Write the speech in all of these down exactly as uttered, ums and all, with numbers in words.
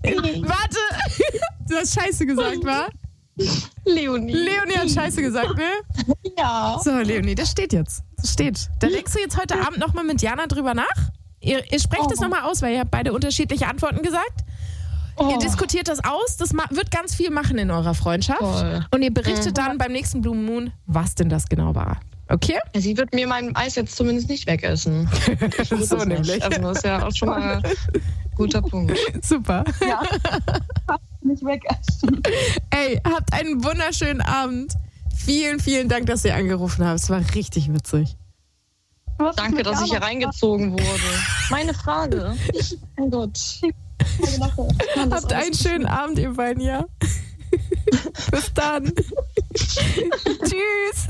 Warte! Du hast Scheiße gesagt, wa? Leonie. Leonie hat Scheiße gesagt, ne? Ja. So, Leonie, das steht jetzt. Das steht. Da denkst du jetzt heute Abend nochmal mit Jana drüber nach? Ihr, ihr sprecht Oh. das nochmal aus, weil ihr habt beide unterschiedliche Antworten gesagt. Oh. Ihr diskutiert das aus. Das ma- wird ganz viel machen in eurer Freundschaft. Voll. Und ihr berichtet Mhm. dann beim nächsten Blue Moon, was denn das genau war. Okay? Ja, sie wird mir mein Eis jetzt zumindest nicht wegessen. So Das nämlich. nicht. Also das ist ja auch schon mal ein guter Punkt. Super. Ja. Nicht wegessen. Ey, habt einen wunderschönen Abend. Vielen, vielen Dank, dass ihr angerufen habt. Es war richtig witzig. Was Danke, mit dass ich hier Jana? reingezogen wurde. Meine Frage. Oh Gott. Habt einen schönen Abend, ihr beiden, ja? Bis dann. Tschüss.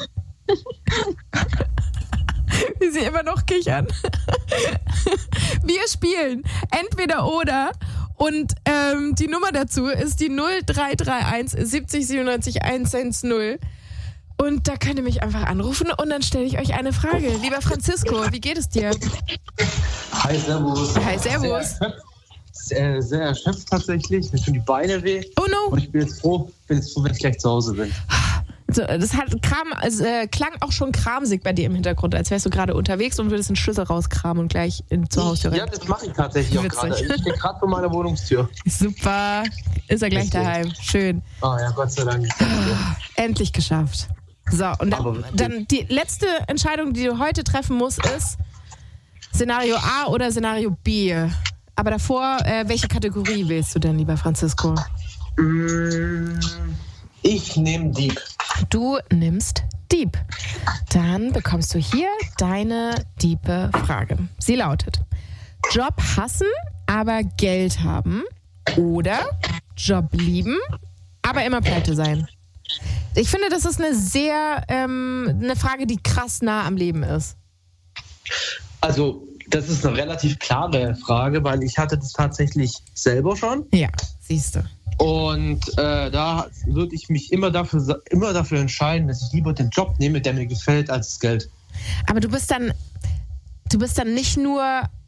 Wie sie immer noch kichern. Wir spielen entweder oder und ähm, die Nummer dazu ist die null drei drei eins siebzig siebenundneunzig hundertzehn. Und da könnt ihr mich einfach anrufen und dann stelle ich euch eine Frage. Lieber Francisco, wie geht es dir? Hi, servus. Hi, servus. Sehr erschöpft, sehr, sehr erschöpft tatsächlich. Mir tun die Beine weh. Oh no. Und ich bin jetzt froh, bin jetzt froh, wenn ich gleich zu Hause bin. So, das hat Kram, also, äh, klang auch schon kramsig bei dir im Hintergrund, als wärst du gerade unterwegs und würdest einen Schlüssel rauskramen und gleich in, zur Haustür Ja, rennen. das mache ich tatsächlich auch Witzig. gerade. Ich stehe gerade vor meiner Wohnungstür. Super. Ist er gleich Richtig. daheim. Schön. Oh ja, Gott sei Dank. Endlich geschafft. So, und Aber dann, wirklich. dann die letzte Entscheidung, die du heute treffen musst, ist Szenario A oder Szenario B. Aber davor, äh, welche Kategorie wählst du denn, lieber Francisco? Mm, Ich nehme Dieb. Du nimmst Dieb. Dann bekommst du hier deine diebe Frage. Sie lautet: Job hassen, aber Geld haben oder Job lieben, aber immer pleite sein. Ich finde, das ist eine sehr, ähm, eine Frage, die krass nah am Leben ist. Also, das ist eine relativ klare Frage, weil ich hatte das tatsächlich selber schon. Ja, siehst du. Und äh, da würde ich mich immer dafür, immer dafür entscheiden, dass ich lieber den Job nehme, der mir gefällt, als das Geld. Aber du bist dann, du bist dann nicht nur,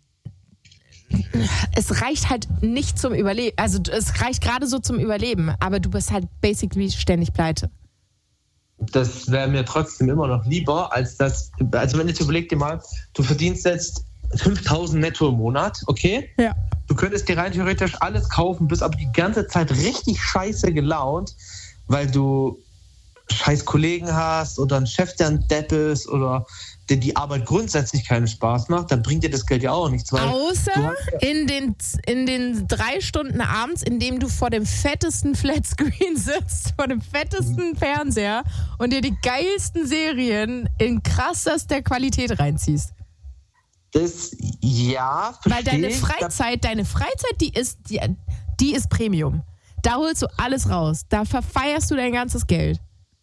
es reicht halt nicht zum Überleben, also es reicht gerade so zum Überleben, aber du bist halt basically ständig pleite. Das wäre mir trotzdem immer noch lieber, als das, also wenn jetzt überleg dir mal, du verdienst jetzt fünftausend netto im Monat, okay? Ja. Du könntest dir rein theoretisch alles kaufen, bist aber die ganze Zeit richtig scheiße gelaunt, weil du scheiß Kollegen hast oder einen Chef, der ein Depp ist oder der die Arbeit grundsätzlich keinen Spaß macht, dann bringt dir das Geld ja auch nichts. Weil Außer du hast ja- in den, in den drei Stunden abends, in dem du vor dem fettesten Flatscreen sitzt, vor dem fettesten Fernseher und dir die geilsten Serien in krassester Qualität reinziehst. Das, ja, Weil deine versteh ich. Freizeit, deine Freizeit, die ist, die, die ist Premium. Da holst du alles raus. Da verfeierst du dein ganzes Geld.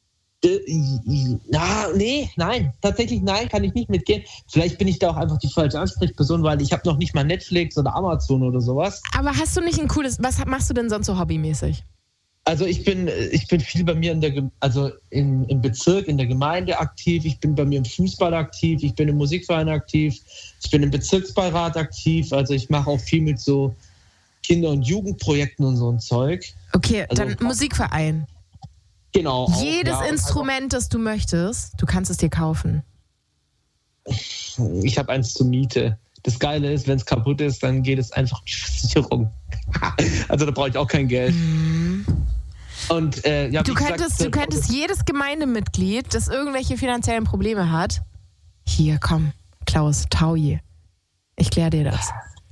Ja, nee, nein, tatsächlich nein, kann ich nicht mitgehen. Vielleicht bin ich da auch einfach die falsche Ansprechperson, weil ich habe noch nicht mal Netflix oder Amazon oder sowas. Aber hast du nicht ein cooles, was machst du denn sonst so hobbymäßig? Also ich bin, ich bin viel bei mir in der, Gem- also in, im Bezirk, in der Gemeinde aktiv. Ich bin bei mir im Fußball aktiv. Ich bin im Musikverein aktiv. Ich bin im Bezirksbeirat aktiv. Also ich mache auch viel mit so Kinder- und Jugendprojekten und so ein Zeug. Okay, Also- dann Musikverein. Genau. auch, Jedes ja, und Instrument, das du möchtest, du kannst es dir kaufen. Also ich habe eins zur Miete. Das Geile ist, wenn es kaputt ist, dann geht es einfach in die Versicherung. Also da brauche ich auch kein Geld. Und, äh, ja, Du wie gesagt, könntest, du könntest jedes Gemeindemitglied, das irgendwelche finanziellen Probleme hat, hier, komm, Klaus, Tauji, ich kläre dir das.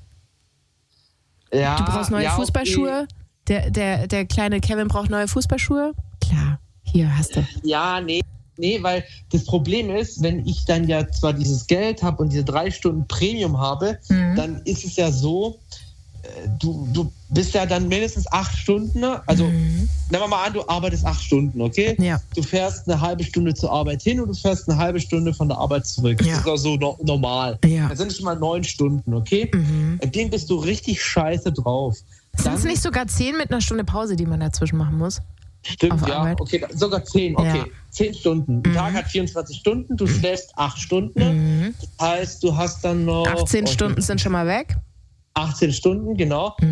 ja, Du brauchst neue ja, okay. Fußballschuhe, der, der, der kleine Kevin braucht neue Fußballschuhe, klar, hier hast du. Ja, nee, nee, weil das Problem ist, wenn ich dann ja zwar dieses Geld habe und diese drei Stunden Premium habe, Mhm. dann ist es ja so, äh, du, du bist ja dann mindestens acht Stunden, ne? Also Mhm. nehmen wir mal an, du arbeitest acht Stunden, okay? Ja. Du fährst eine halbe Stunde zur Arbeit hin und du fährst eine halbe Stunde von der Arbeit zurück. Ja. Das ist auch so no- normal. Ja. Das sind schon mal neun Stunden, okay? Mhm. In dem bist du richtig scheiße drauf. Sind es Dann- nicht sogar zehn mit einer Stunde Pause, die man dazwischen machen muss? Stimmt, auf ja. Arbeit? Okay, sogar zehn. Okay, Ja. zehn Stunden. Ein Tag hat vierundzwanzig Stunden, du schläfst acht Stunden. Mhm. Das heißt, du hast dann noch... achtzehn oh, Stunden sind schon mal weg. achtzehn Stunden, genau.